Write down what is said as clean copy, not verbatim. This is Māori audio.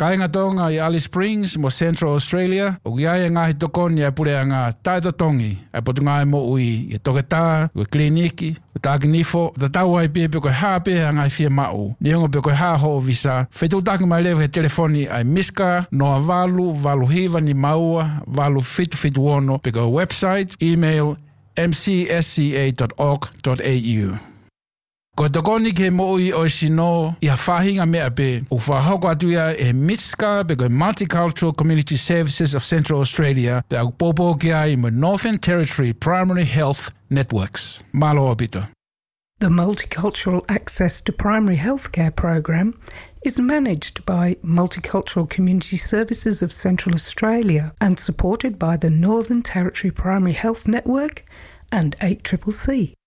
Kainga tonga I Alice Springs mo Central Australia, o giai ngahi tokoni e pule anga taito tongi, e potunga e mo ui, e toketa, ue kliniki, ue tākinifo, ta taua I pepe koe hape anga I fia mau. Nihongo pe koe haa ho visa, fetu taki mai lewe he telefoni ai miska, noa valu hiva ni maua, valu fitu ono, pe koe website, email, mcsca.org.au. Ko tokoni ke mo'i o sino I whahinga mea pe o whahoko atu ia e MISCA pe koe Multicultural Community Services of Central Australia pe au popo ki ai mo Northern Territory Primary Health Networks. Malo opita. The Multicultural Access to Primary Healthcare program is managed by Multicultural Community Services of Central Australia and supported by the Northern Territory Primary Health Network and 8CCC.